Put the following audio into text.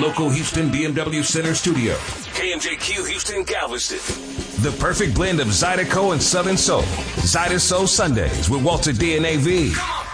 local Houston BMW Center studio. KMJQ Houston Galveston. The perfect blend of Zydeco and Southern Soul. Zydeco Sundays with Walter D and AV.